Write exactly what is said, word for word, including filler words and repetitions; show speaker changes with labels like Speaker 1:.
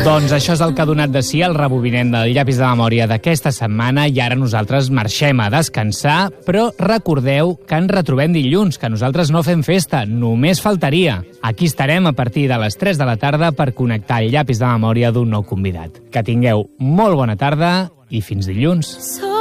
Speaker 1: Doncs això és el que ha donat de si el rebobinem del llapis de memòria d'aquesta setmana i ara nosaltres marxem a descansar, però recordeu que ens retrobem dilluns, que nosaltres no fem festa, només faltaria. Aquí estarem a partir de les tres de la tarda per connectar el llapis de memòria d'un nou convidat. Que tingueu molt bona tarda i fins dilluns.